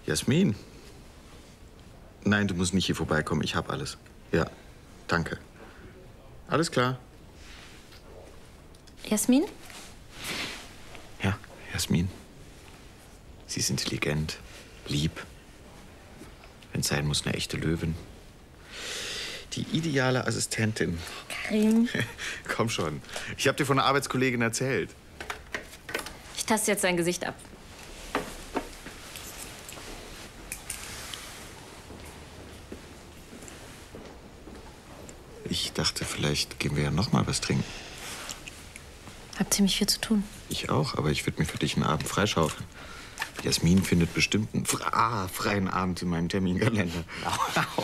Jasmin? Nein, du musst nicht hier vorbeikommen. Ich hab alles. Ja, danke. Alles klar. Jasmin? Ja, Jasmin. Sie ist intelligent, lieb. Wenn's sein muss, eine echte Löwin. Die ideale Assistentin. Karim. Komm schon. Ich hab dir von einer Arbeitskollegin erzählt. Ich taste jetzt sein Gesicht ab. Ich dachte, vielleicht gehen wir ja noch mal was trinken. Habt ziemlich viel zu tun. Ich auch, aber ich würde mir für dich einen Abend freischaufeln. Jasmin findet bestimmt einen freien Abend in meinem Terminkalender.